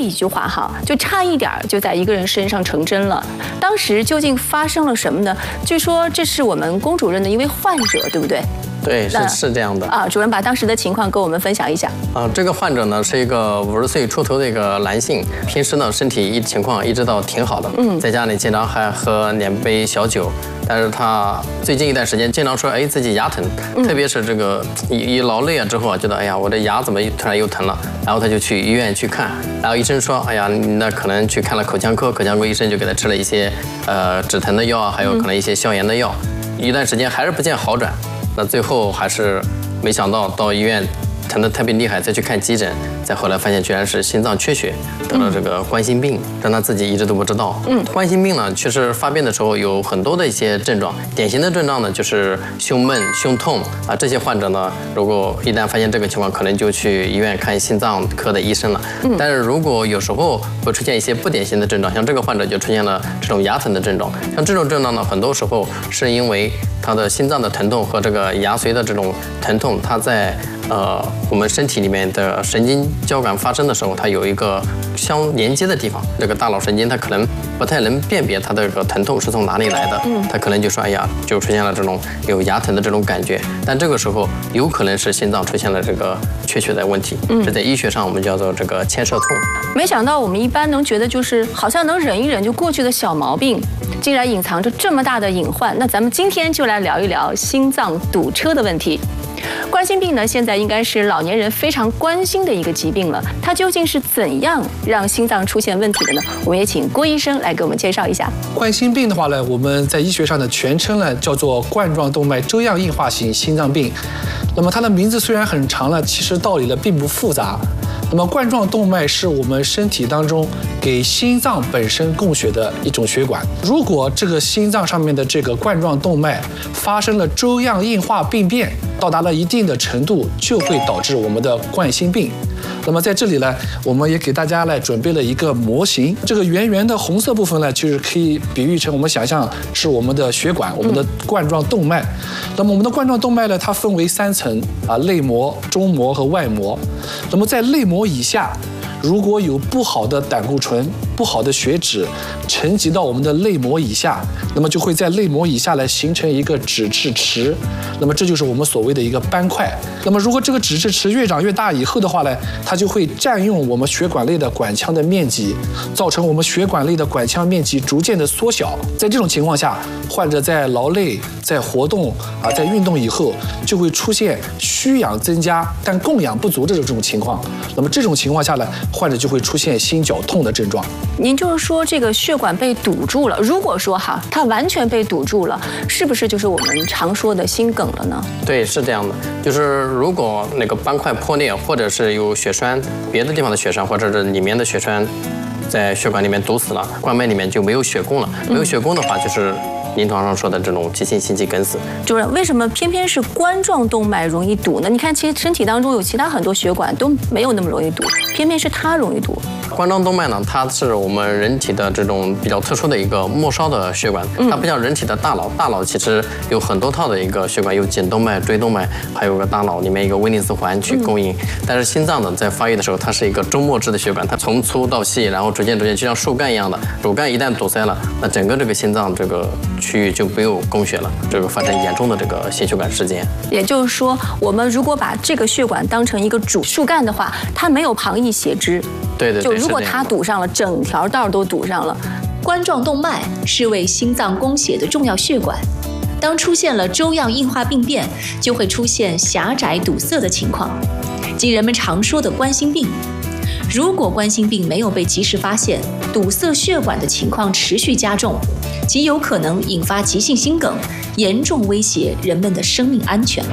一句话哈，就差一点就在一个人身上成真了。当时究竟发生了什么呢？据说这是我们龚主任的一位患者，对不对？ 对，是这样的啊。主任把当时的情况跟我们分享一下。 这个患者呢是一个50岁出头的一个男性，平时呢身体情况一直都挺好的，在家里经常还喝2杯小酒，但是他最近一段时间经常说，自己牙疼，特别是这个一劳累之后觉得，我的牙怎么突然又疼了，然后他就去医院去看，然后医生说，那可能去看了口腔科，口腔科医生就给他吃了一些止疼的药，还有可能一些消炎的药，一段时间还是不见好转。那最后还是没想到医院疼得特别厉害，再去看急诊，再后来发现居然是心脏缺血，得了这个冠心病，但他自己一直都不知道。冠心病呢，其实发病的时候有很多的一些症状，典型的症状呢就是胸闷、胸痛啊。这些患者呢，如果一旦发现这个情况，可能就去医院看心脏科的医生了。但是如果有时候会出现一些不典型的症状，像这个患者就出现了这种牙疼的症状。像这种症状呢，很多时候是因为他的心脏的疼痛和这个牙髓的这种疼痛，它在我们身体里面的神经交感发生的时候，它有一个相连接的地方，这个大脑神经它可能不太能辨别它的这个疼痛是从哪里来的，它可能就说就出现了这种有牙疼的这种感觉，但这个时候有可能是心脏出现了这个缺血的问题，这在医学上我们叫做这个牵涉痛。 没想到我们一般能觉得就是好像能忍一忍就过去的小毛病，竟然隐藏着这么大的隐患。那咱们今天就来聊一聊心脏堵车的问题。冠心病呢，现在应该是老年人非常关心的一个疾病了。它究竟是怎样让心脏出现问题的呢？我们也请郭医生来给我们介绍一下。 冠心病的话呢，我们在医学上的全称呢叫做冠状动脉粥样硬化型心脏病。那么它的名字虽然很长了，其实道理呢并不复杂。那么冠状动脉是我们身体当中给心脏本身供血的一种血管。如果这个心脏上面的这个冠状动脉发生了粥样硬化病变，到达了一定的程度，就会导致我们的冠心病。那么在这里呢，我们也给大家来准备了一个模型。这个圆圆的红色部分呢，就是可以比喻成我们想象是我们的血管，我们的冠状动脉。那么我们的冠状动脉呢，它分为3层内膜、中膜和外膜。那么在内膜以下，如果有不好的胆固醇、不好的血脂沉积到我们的内膜以下，那么就会在内膜以下来形成一个脂质池，那么这就是我们所谓的一个斑块。那么如果这个脂质池越长越大以后的话呢，它就会占用我们血管内的管腔的面积，造成我们血管内的管腔面积逐渐的缩小。在这种情况下，患者在劳累、在活动在运动以后，就会出现需氧增加但供氧不足的这种情况。那么这种情况下呢，患者就会出现心绞痛的症状。 您就是说这个血管被堵住了，如果说它完全被堵住了，是不是就是我们常说的心梗了呢？对， 是这样的，就是如果那个斑块破裂，或者是有血栓，别的地方的血栓，或者是里面的血栓在血管里面堵死了，冠脉里面就没有血供了。没有血供的话，就是临床上说的这种急性心肌梗死。 主任，为什么偏偏是冠状动脉容易堵呢？你看，其实身体当中有其他很多血管都没有那么容易堵，偏偏是它容易堵。 冠状动脉呢，它是我们人体的这种比较特殊的一个末梢的血管，它不像人体的大脑，大脑其实有很多套的一个血管，有颈动脉、椎动脉，还有个大脑里面一个威尼斯环去供应。但是心脏呢，在发育的时候，它是一个终末制的血管，它从粗到细，然后逐渐就像树干一样的，主干一旦堵塞了，那整个这个心脏这个区域就没有供血了，这个发生严重的这个心血管事件。 也就是说，我们如果把这个血管当成一个主树干的话，它没有旁溢血支。 对， 就如果它堵上了，整条道都堵上了。 冠状动脉是为心脏供血的重要血管，当出现了粥样硬化病变，就会出现狭窄堵塞的情况，即人们常说的冠心病。如果冠心病没有被及时发现，堵塞血管的情况持续加重，极有可能引发急性心梗，严重威胁人们的生命安全。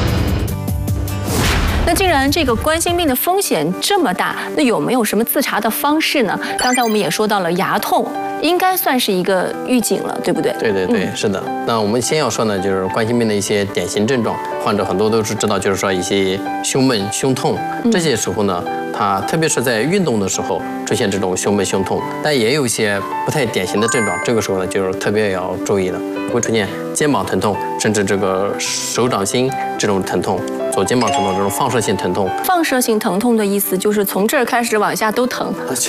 那既然这个冠心病的风险这么大，那有没有什么自查的方式呢？刚才我们也说到了牙痛，应该算是一个预警了，对不对？ 对，是的。那我们先要说呢，就是冠心病的一些典型症状，患者很多都是知道，就是说一些胸闷、胸痛，这些时候呢，它特别是在运动的时候出现这种胸闷、胸痛，但也有一些不太典型的症状，这个时候呢，就是特别要注意的，会出现肩膀疼痛，甚至这个手掌心这种疼痛。左肩膀疼痛这种放射性疼痛， 放射性疼痛的意思就是从这儿开始往下都疼。